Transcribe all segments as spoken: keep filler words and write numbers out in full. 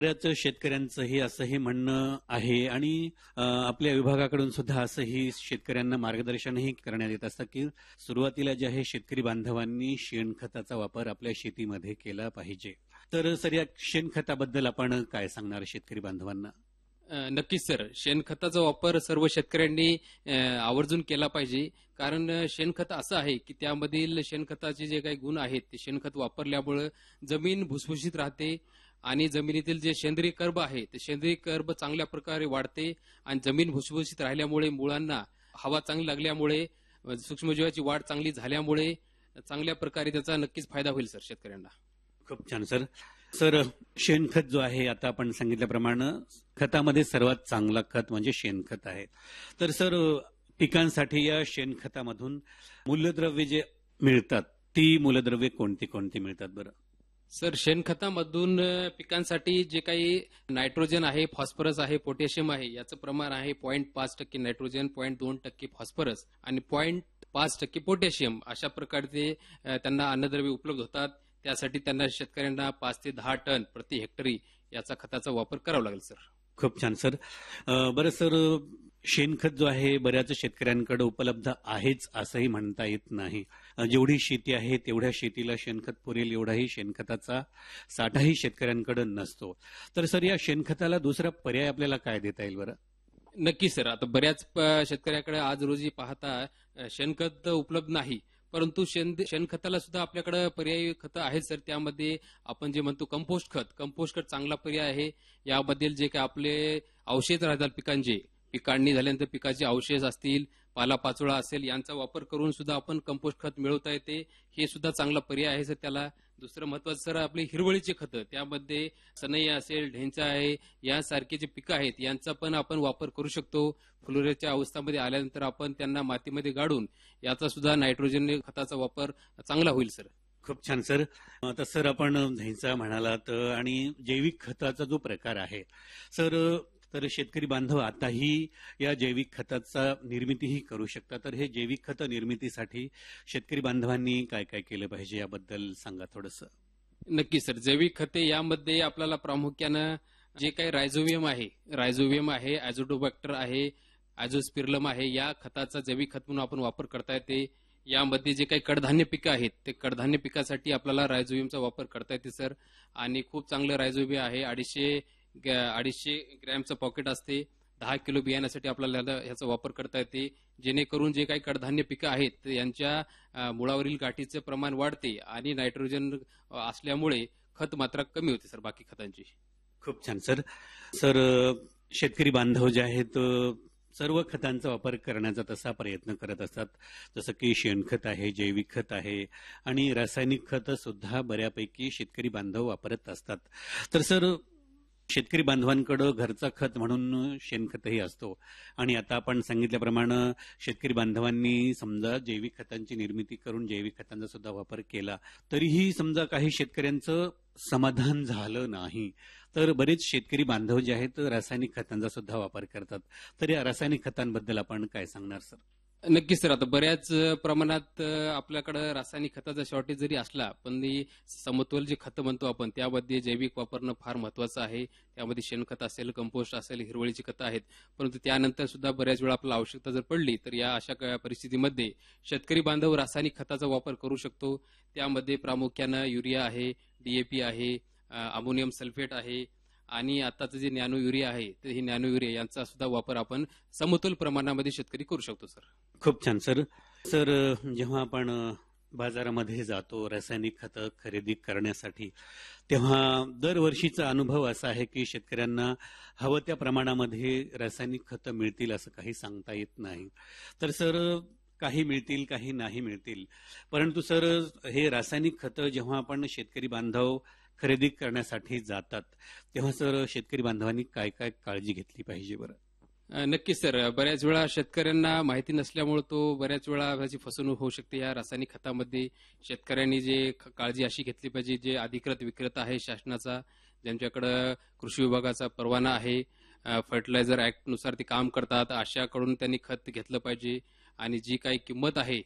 बऱ्याच शेतकऱ्यांचंही असंही म्हणणं आहे आणि अ, आपल्या विभागाकडून सुद्धा असंही शेतकऱ्यांना मार्गदर्शनही करण्यात येत असतं की सुरुवातीला जे आहे शेतकरी बांधवांनी शेणखताचा वापर आपल्या शेतीमध्ये केला पाहिजे. तर सर या शेणखताबद्दल आपण काय सांगणार शेतकरी बांधवांना? अ, नक्कीच सर. शेणखताचा वापर सर्व शेतकऱ्यांनी अ, आवर्जून केला पाहिजे. कारण अ, शेणखत असं आहे की त्यामधील शेणखताचे जे काही गुण आहेत ते शेणखत वापरल्यामुळं जमीन भुसभुशीत राहते आणि जमिनीतील जे सेंद्रिय कर्ब आहे ते सेंद्रिय कर्ब चांगल्या प्रकारे वाढते आणि जमीन भुसभुशीत राहिल्यामुळे मुळांना हवा चांगली लागल्यामुळे अ, सूक्ष्मजीवाची वाढ चांगली झाल्यामुळे चांगल्या प्रकारे त्याचा नक्कीच फायदा होईल सर शेतकऱ्यांना. खूप छान सर. सर शेणखत जो आहे आता आपण सांगितल्याप्रमाणे खतामध्ये सर्वात चांगला खत म्हणजे शेणखत आहे. तर सर पिकांसाठी या शेणखतामधून मूलद्रव्ये जे मिळतात ती मूलद्रव्ये कोणती कोणती मिळतात बरं? सर शेणखतामधून अ, पिकांसाठी जे काही नायट्रोजन आहे, फॉस्फरस आहे, पोटॅशियम आहे याचं प्रमाण आहे पॉईंट पाच टक्के नायट्रोजन, पॉईंट दोन टक्के फॉस्फरस आणि पॉईंट पाच टक्के पोटॅशियम अशा प्रकारचे अ, त्यांना अन्नद्रव्ये उपलब्ध होतात. त्यासाठी त्यांना शेतकऱ्यांना पाच ते दहा टन प्रति हेक्टरी याचा खताचा वापर करावा लागेल सर. खूप छान सर. अ, बरं सर शेणखत जो आहे बऱ्याच शेतकऱ्यांकडे उपलब्ध आहेच असंही म्हणता येत नाही. अ, जेवढी शेती आहे तेवढ्या शेतीला शेणखत पुरेल एवढाही शेणखताचा साठाही शेतकऱ्यांकडे नसतो. तर सर या शेणखताला दुसरा पर्याय आपल्याला काय देता येईल बरं? नक्की सर. आता बऱ्याच प- शेतकऱ्याकडे आज रोजी पाहता अ, शेणखत उपलब्ध नाही. परंतु शेण शेणखताला सुद्धा आपल्याकडे पर्यायी खतं आहेत सर. त्यामध्ये आपण जे म्हणतो कंपोस्ट खत, कंपोस्ट खत चांगला पर्याय आहे. यामधील जे काही आपले अवशेष राहतात पिकांचे, पीक काढणी झाल्यानंतर पिकाचे अवशेष असतील, पालापाचोळा असेल यांचा वापर करून सुद्धा आपण कंपोस्ट खत मिळवता येते. हे सुद्धा चांगला पर्याय आहे सर त्याला. दुसरं महत्वाचं सर आपली हिरवळीची खतं, त्यामध्ये सनई असेल, ढेंचा आहे यासारखे जे पिकं आहेत यांचा पण आपण वापर करू शकतो. फुलोऱ्याच्या अवस्थामध्ये आल्यानंतर आपण त्यांना मातीमध्ये गाडून याचा सुद्धा नायट्रोजन खताचा वापर चांगला होईल सर. खूप छान सर. आता सर आपण ढेंचा म्हणालात आणि जैविक खताचा जो प्रकार आहे सर, तर शेतकरी बांधव आताही या जैविक खताचा निर्मितीही करू शकतात. तर हे जैविक खत निर्मितीसाठी शेतकरी बांधवांनी काय काय केलं पाहिजे याबद्दल सांगा थोडंसं. नक्की सर. जैविक खते यामध्ये आपल्याला प्रामुख्यानं जे काही रायझोवियम आहे, रायझोवियम आहे, ॲझोटोबॅक्टर आहे, ॲझोस्पिरलम आहे या खताचा जैविक खत म्हणून आपण वापर करता येते. यामध्ये जे काही कडधान्य पिकं आहेत ते कडधान्य पिकासाठी आपल्याला रायझोवियमचा वापर करता येते सर. आणि खूप चांगलं रायझोवियम आहे. अडीचशे अडीचशे ग्रॅमचं पॉकेट असते. दहा किलो बियाण्यासाठी आपल्याला याला- ह्याचा वापर करता येते. जेणेकरून जे काही कडधान्य पिकं आहेत ते यांच्या अ, मुळावरील गाठीचं प्रमाण वाढते आणि नायट्रोजन अ, असल्यामुळे खत मात्रा कमी होते सर बाकी खतांची. खूप छान सर. सर शेतकरी बांधव जे आहेत अ, सर्व खतांचा वापर करण्याचा तसा प्रयत्न करत असतात. जसं की शेणखत आहे, जैविक खत आहे आणि रासायनिक खत सुद्धा बऱ्यापैकी शेतकरी बांधव वापरत असतात. तर सर शेतकरी बांधवांकडं घरचा खत म्हणून शेणखतही असतो आणि आता आपण सांगितल्याप्रमाणे शेतकरी बांधवांनी समजा जैविक खतांची निर्मिती करून जैविक खतांचा सुद्धा वापर केला तरीही समजा काही शेतकऱ्यांचं समाधान झालं नाही. तर बरेच शेतकरी बांधव जे आहेत रासायनिक खतांचा सुद्धा वापर करतात. तर या रासायनिक खतांबद्दल आपण काय सांगणार सर? नक्कीच सर. आता बऱ्याच अ, प्रमाणात अ, आपल्याकडे रासायनिक खताचा शॉर्टेज जरी असला पण ही समतोल जे खतं म्हणतो आपण त्यामध्ये जैविक वापरणं फार महत्वाचं आहे. त्यामध्ये शेणखत असेल, कंपोस्ट असेल, हिरवळीची खतं आहेत. परंतु त्यानंतर सुद्धा बऱ्याच वेळा आपल्याला आवश्यकता जर पडली तर या अशा क- परिस्थितीमध्ये शेतकरी बांधव रासायनिक खताचा वापर करू शकतो. त्यामध्ये प्रामुख्यानं युरिया आहे, डीएपी आहे, अ, अमोनियम सल्फेट आहे आणि आताचं जे नॅनो युरिया आहे तर ही नॅनो युरिया यांचा सुद्धा वापर आपण समतोल प्रमाणामध्ये शेतकरी करू शकतो सर. खूप छान सर. सर जेव्हा आपण अ, बाजारामध्ये जातो रासायनिक खतं खरेदी करण्यासाठी तेव्हा दरवर्षीचा अनुभव असा आहे की शेतकऱ्यांना हवं त्या प्रमाणामध्ये रासायनिक खतं मिळतील असं काही सांगता येत नाही. तर सर काही मिळतील काही नाही मिळतील. परंतु सर हे रासायनिक खतं जेव्हा आपण शेतकरी बांधव खरेदी करण्यासाठी जातात तेव्हा सर शेतकरी बांधवांनी काय काय काळजी घेतली पाहिजे बरं? अ, नक्कीच सर. बऱ्याच वेळा शेतकऱ्यांना माहिती नसल्यामुळे तो बऱ्याच वेळा त्याची फसवणूक होऊ शकते या रासायनिक खतामध्ये. शेतकऱ्यांनी जे ख- काळजी अशी घेतली पाहिजे, जे अधिकृत विक्रेता आहे शासनाचा, ज्यांच्याकडं कृषी विभागाचा परवाना आहे, फर्टिलायझर ऍक्ट नुसार ते काम करतात, अशाकडून त्यांनी खत घेतलं पाहिजे आणि जी काही किंमत आहे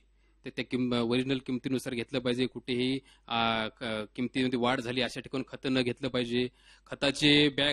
ते त्या किंम ओरिजिनल किमतीनुसार घेतलं पाहिजे. कुठेही आ, क- किमतीमध्ये वाढ झाली अशा ठिकाणी खतं न घेतलं पाहिजे. खताचे बॅग